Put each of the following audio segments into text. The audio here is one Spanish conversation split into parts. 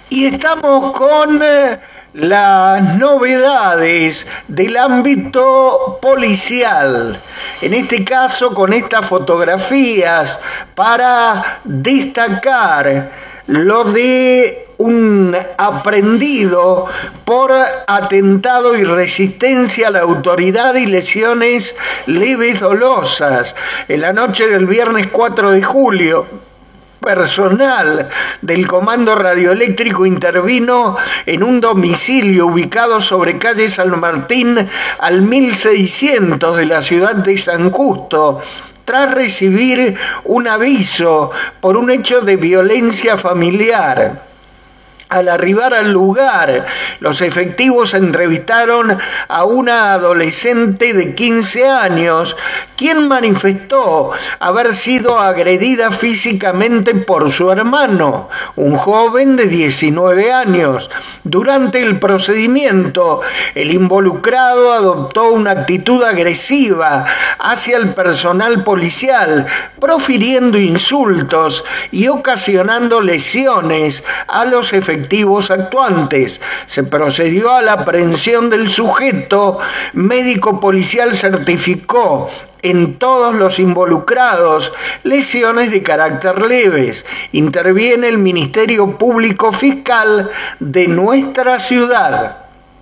Y estamos con las novedades del ámbito policial. En este caso, con estas fotografías para destacar lo de un aprehendido por atentado y resistencia a la autoridad y lesiones leves dolosas. En la noche del viernes 4 de julio, personal del Comando Radioeléctrico intervino en un domicilio ubicado sobre calle San Martín al 1600 de la ciudad de San Justo, tras recibir un aviso por un hecho de violencia familiar. Al arribar al lugar, los efectivos entrevistaron a una adolescente de 15 años, quien manifestó haber sido agredida físicamente por su hermano, un joven de 19 años. Durante el procedimiento, el involucrado adoptó una actitud agresiva hacia el personal policial, profiriendo insultos y ocasionando lesiones a los efectivos actuantes. Se procedió a la aprehensión del sujeto. Médico policial certificó en todos los involucrados lesiones de carácter leves. Interviene el Ministerio Público Fiscal de nuestra ciudad.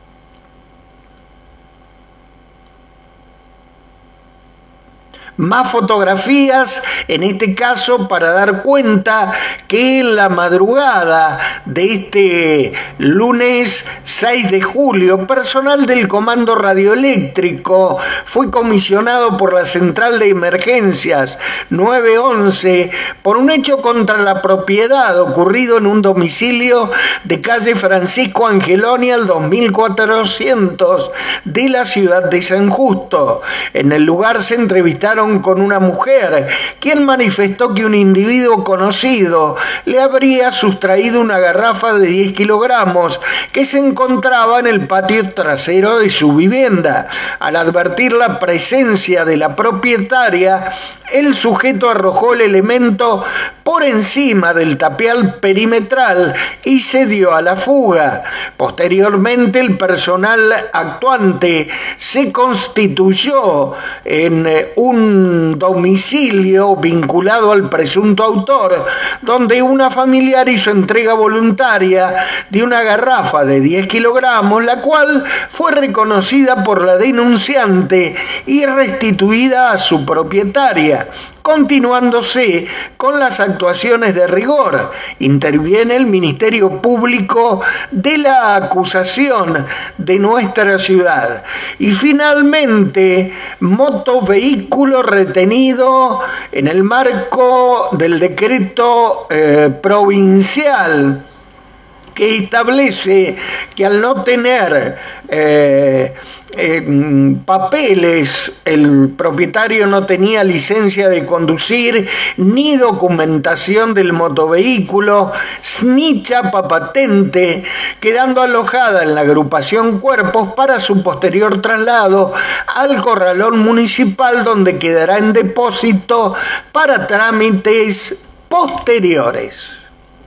Más fotografías, en este caso para dar cuenta que en la madrugada de este lunes 6 de julio, personal del Comando Radioeléctrico fue comisionado por la Central de Emergencias 911 por un hecho contra la propiedad ocurrido en un domicilio de calle Francisco Angeloni al 2400 de la ciudad de San Justo. En el lugar se entrevistaron con una mujer, quien manifestó que un individuo conocido le habría sustraído una garrafa de 10 kilogramos que se encontraba en el patio trasero de su vivienda. Al advertir la presencia de la propietaria, el sujeto arrojó el elemento por encima del tapial perimetral y se dio a la fuga. Posteriormente, el personal actuante se constituyó en un domicilio vinculado al presunto autor, donde una familiar hizo entrega voluntaria de una garrafa de 10 kilogramos, la cual fue reconocida por la denunciante y restituida a su propietaria. Continuándose con las actuaciones de rigor, interviene el Ministerio Público de la acusación de nuestra ciudad. Y finalmente, motovehículo retenido en el marco del decreto provincial que establece que al no tener papeles, el propietario no tenía licencia de conducir ni documentación del motovehículo ni chapa patente, quedando alojada en la agrupación Cuerpos para su posterior traslado al corralón municipal, donde quedará en depósito para trámites posteriores.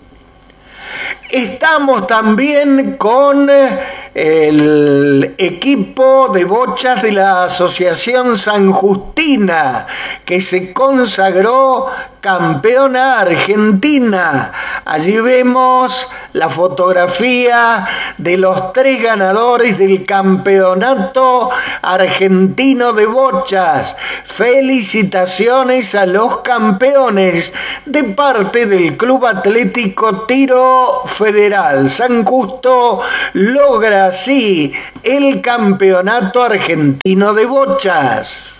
Estamos también con el equipo de bochas de la Asociación San Justina, que se consagró campeona argentina. Allí vemos la fotografía de los 3 ganadores del campeonato argentino de bochas. Felicitaciones a los campeones de parte del Club Atlético Tiro Federal. San Justo logra así el campeonato argentino de bochas.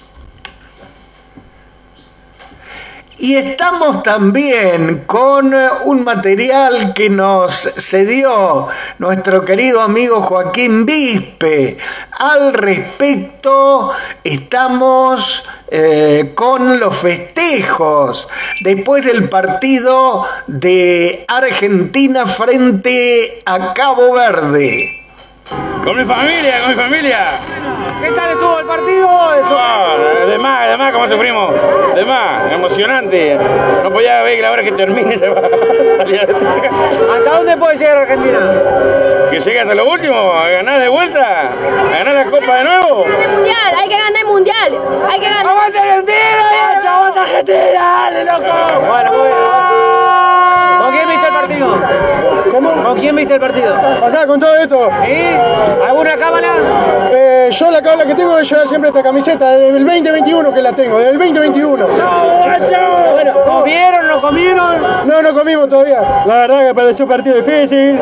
Y estamos también con un material que nos cedió nuestro querido amigo Joaquín Vispe. Al respecto, estamos con los festejos después del partido de Argentina frente a Cabo Verde. Con mi familia, con mi familia. ¿Qué tal estuvo el partido? De más, como sufrimos. De más, emocionante. No podía ver que la hora que termine se va a salir. ¿Hasta dónde puede llegar Argentina? Que llegue hasta lo último, a ganar de vuelta, a ganar la Copa de nuevo. El mundial, hay que ganar el mundial. Hay que ganar. ¡Aguante Argentina! ¡Aguante Argentina! ¡Dale, loco! Bueno, muy bien. ¿Con quién viste el partido? ¿Cómo? ¿Con quién viste el partido? Acá con todo esto. ¿Y? ¿Alguna cámara? Yo la cábala que tengo es llevar siempre esta camiseta, desde el 2021 que la tengo, desde el 2021. Bueno, ¿comieron, no comieron? No comimos todavía. La verdad que pareció un partido difícil.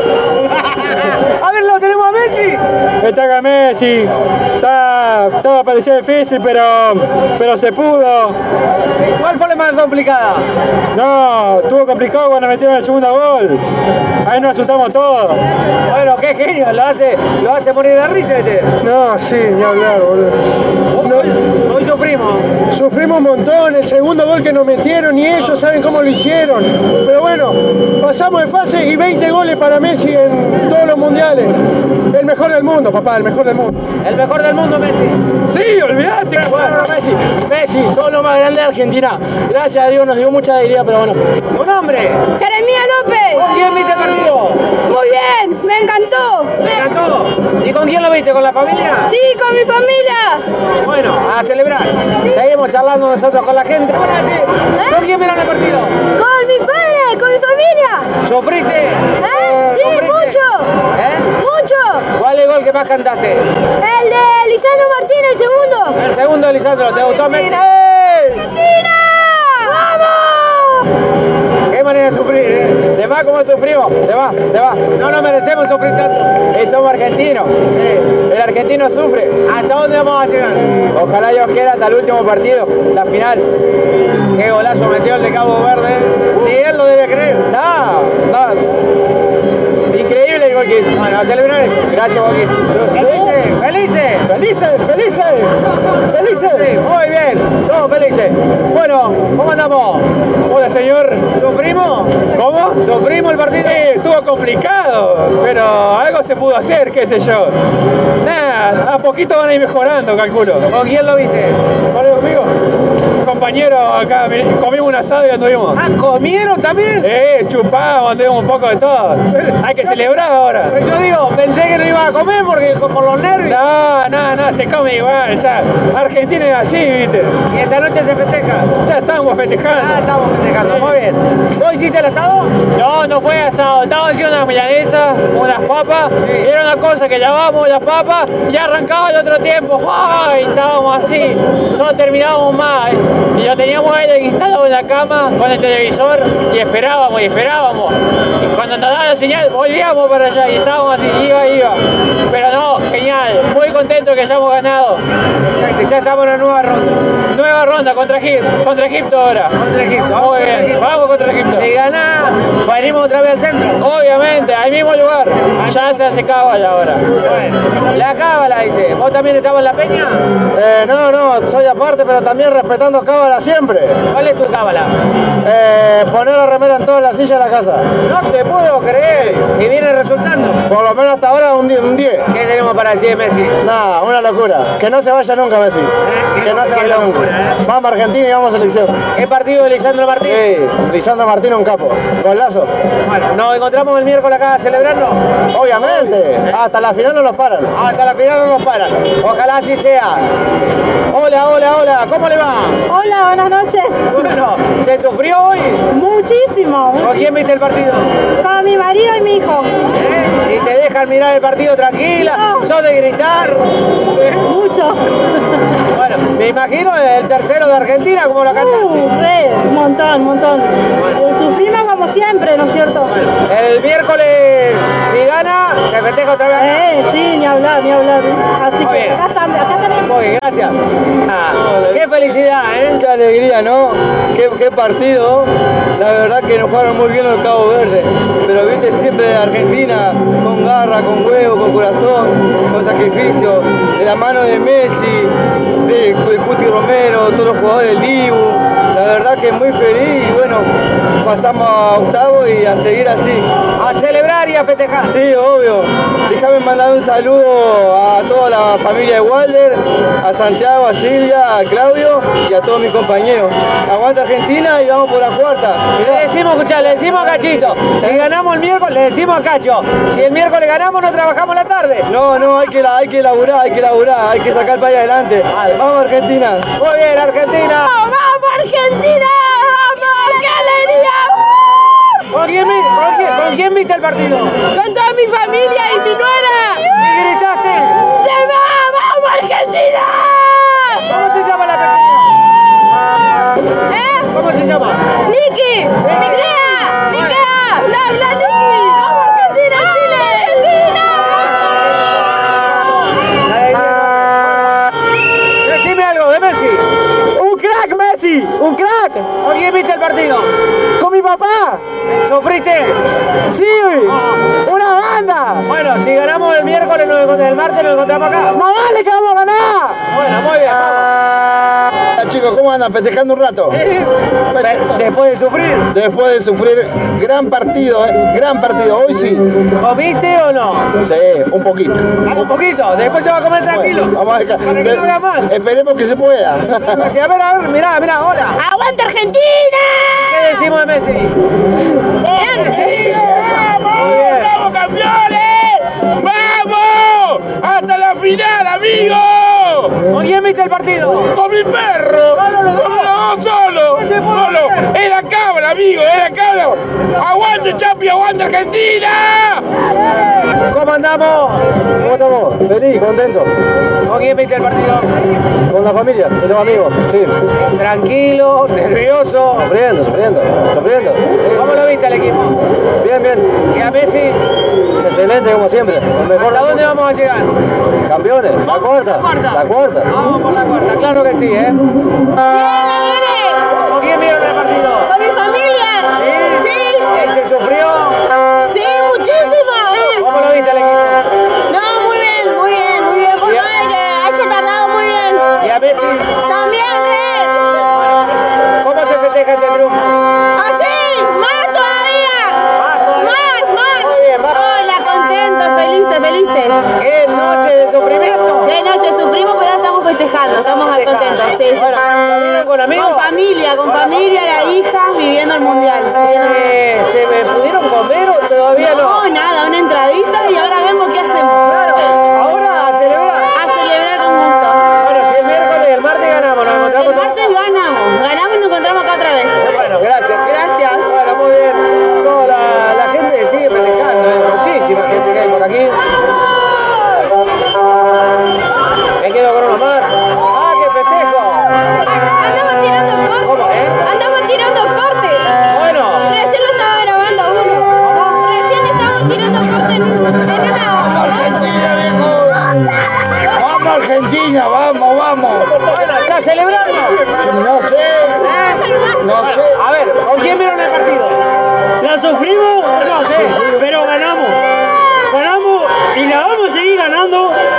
A ver, lo tenemos a Messi. Está acá Messi. Todo parecía difícil, pero se pudo. ¿Cuál fue la más complicada? No, estuvo complicado cuando metieron el segundo gol. Ahí nos asustamos todos. Bueno, qué genio, lo hace morir de risa este. No, sí, ni hablar, boludo. Hoy sufrimos. Sufrimos un montón, el segundo gol que nos metieron y ellos saben cómo lo hicieron. Pero bueno, pasamos de fase y 20 goles para Messi en todos los mundiales. El mejor del mundo, papá, el mejor del mundo. El mejor del mundo, Messi. Sí, olvidate. Bueno, Messi, sos lo más grande de Argentina. Gracias a Dios nos dio mucha alegría, pero bueno. ¿Tu nombre? Jeremía López. ¿Con quién viste el partido? Muy bien, me encantó. Me encantó. ¿Y con quién lo viste? ¿Con la familia? Sí, con mi familia. Bueno, a celebrar. Seguimos charlando nosotros con la gente. ¿Con quién vieron el partido? Con mi padre, con mi familia. ¿Sufriste? Sí, ¿Sufriste? mucho. Mucho. ¿Cuál es el gol que más cantaste? El de Lisandro Martínez, el segundo. El segundo de Lisandro. ¿Te gustó Messi? ¡Argentina! ¡Vamos! Qué manera de sufrir, ¿eh? De más como sufrimos, de más. No nos merecemos sufrir tanto. Somos argentinos. El argentino sufre. ¿Hasta dónde vamos a llegar? Ojalá Dios quiera hasta el último partido, la final. Qué golazo metió el de Cabo Verde. Ni él lo debe creer. No. Increíble el gol que hizo. Bueno, a celebrar. Gracias, Joaquín. ¡Felices! ¡Felices! Sí, muy bien, todos felices. Bueno, ¿cómo andamos? Hola, señor. ¿Sufrimos? ¿Cómo? ¿Sufrimos el partido? Estuvo complicado, pero algo se pudo hacer, qué sé yo. Nada, a poquito van a ir mejorando, calculo. ¿Con quién lo viste? Conmigo. Un compañero acá, comimos un asado y anduvimos. Ah, ¿comieron también? Chupamos, anduvimos un poco de todo. Hay que celebrar ahora. Pues yo digo, pensé que no iba a comer porque por los nervios. No, se come igual, ya. Argentina es así, viste. Y esta noche se festeja. Ya estamos festejando. Ah, estamos festejando, muy bien. ¿Vos hiciste el asado? No fue asado. Estábamos haciendo unas milanesas, unas papas. Y era una cosa que llamábamos las papas y arrancaba el otro tiempo. ¡Ay! Estábamos así. No terminábamos más. Y lo teníamos ahí instalado en la cama con el televisor y esperábamos. Y cuando nos daba la señal, volvíamos para allá y estábamos así, iba. Pero no, genial. Muy contento que hayamos ganado. Exacto, ya estamos en la nueva ronda. Nueva ronda contra Egipto ahora. Contra Egipto. Muy bien, vamos contra Egipto. Si ganás, venimos otra vez al centro. Obviamente, al mismo lugar. Ya se hace cábala ahora. Bueno, la cábala dice. ¿Vos también estabas en la peña? No, soy aparte, pero también respetando cábala siempre. ¿Cuál es tu cábala? Poner la remera en todas las sillas de la casa. No te puedo creer. ¿Y viene resultando? Por lo menos hasta ahora un 10. ¿Qué tenemos para decir de Messi? Nada, una locura. Que no se vaya nunca Messi. Que no se vaya nunca. Vamos Argentina y vamos a selección. ¿Qué partido de Lisandro Martín? Sí, Lisandro Martín un capo. Golazo. Bueno, ¿nos encontramos el miércoles acá celebrando? Obviamente. Hasta la final no nos paran. Hasta la final no nos paran. Ojalá así sea. Hola. ¿Cómo le va? Hola, buenas noches. Bueno, ¿se sufrió hoy? Muchísimo. ¿Con quién viste el partido? Con mi marido y mi hijo. ¿Y te dejan mirar el partido tranquila? No. ¿Sos de gritar? Mucho. Bueno, me imagino el tercero de Argentina, como la cantaste. Un montón. Sufrimos como siempre, ¿no es cierto? El miércoles, si gana, se festeja otra vez acá. Sí, ni hablar. Así Muy que bien. acá tenemos. Muy bien, gracias. Qué felicidad, ¿eh? Qué alegría, ¿no? Qué partido. La verdad que nos jugaron muy bien los Cabo Verde. Pero viste siempre de Argentina, con garra, con huevo, con corazón, con sacrificio. De la mano de Messi, de Cuti Romero, todos los jugadores del Dibu. La verdad que muy feliz y bueno, pasamos a octavo y a seguir así. A celebrar celebrar y a festejar. Sí, obvio. Déjame mandar un saludo a toda la familia de Walder, a Santiago, a Silvia, a Claudio y a todos mis compañeros. Aguanta Argentina y vamos por la cuarta. Le decimos, escuchá, le decimos a Cachito, si ganamos el miércoles, le decimos a Cacho, si el miércoles ganamos no trabajamos la tarde. No, hay que laburar, hay que sacar el país adelante. Vamos Argentina. Muy bien, Argentina. ¡Vamos, Argentina! ¡Vamos, qué alegría! ¿Con quién viste el partido? Con toda mi familia y mi nuera. ¿Y gritaste? ¡Vamos, Argentina! ¿Cómo se llama la pequeña? ¿Cómo se llama? ¡Niki! ¡Nikea! ¡La Niki! ¡Vamos, Argentina! ¡Argentina! Decime algo de Messi. ¡Un crack, Messi! ¡Un crack! ¿Con quién viste el partido? ¡Con mi papá! ¿Sufriste? ¡Sí! ¡Una banda! Bueno, si ganamos el miércoles, el martes nos encontramos acá. ¡No vale que vamos a ganar! Bueno, muy bien, vamos. Chicos, ¿cómo andan? ¿Festejando un rato? Después de sufrir. Después de sufrir, gran partido, gran partido. Hoy sí. ¿Comiste o no? Sí, un poquito. Un poquito, después te va a comer tranquilo. Vamos a ver. Para que no haga mal. Esperemos que se pueda. A ver, mirá, hola. ¡Aguanta, Argentina! ¿Qué decimos de Messi? ¡Vamos, campeones! ¡Vamos! ¡Hasta la final, amigo! ¿Con quién viste el partido? ¡Con mi perro! ¡Solo! ¡Era cabra, amigo! ¡Era cabra! ¡Aguante, Chapi! ¡Aguante, Argentina! ¿Cómo andamos? ¿Cómo estamos? Feliz, contento. ¿Con quién viste el partido? Con la familia y los amigos, sí. Tranquilo, nervioso. Sufriendo. ¿Cómo lo viste al equipo? Bien. ¿Y a Messi? Excelente como siempre. El mejor. ¿Hasta dónde vamos a llegar? Campeones. La cuarta. Vamos por la cuarta, claro que sí, ¿eh? ¿Con quién vieron el partido? ¡Con mi familia! ¿Sí? ¿Se sufrió? ¡Sí, muchísimo! ¿Cómo lo viste al equipo? No, muy bien. Por Bien. más que haya tardado muy bien. ¿Y a Messi? También, ¿Cómo se festeja este triunfo? ¡Así! ¡Más todavía! ¡Más! Muy bien, vamos. Hola, contentos, felices. ¡Qué noche de sufrimiento! De noche sufrimos, pero ahora estamos festejando, estamos contentos. Sí. Bueno, ¿vinieron con amigos? Con familia, la hija, viviendo el mundial. ¿Se me pudieron comer o todavía no? No, nada, una entradita y ahora vemos qué hacemos. Ahora a celebrar. A celebrar con gusto. Bueno, si el miércoles y el martes ganamos, nos encontramos. El martes ganamos y nos encontramos acá otra vez. Bueno, gracias. Gracias. Bueno, muy bien. Toda la gente sigue festejando, muchísima gente que hay por aquí. Me quedo con uno más. ¡Ah, qué festejo! Andamos tirando corte. ¿Cómo, Andamos tirando corte. Bueno. Recién lo estaba grabando uno. Recién estamos tirando corte en una... ¡Vamos, Argentina! ¡Vamos! Bueno, ya celebramos.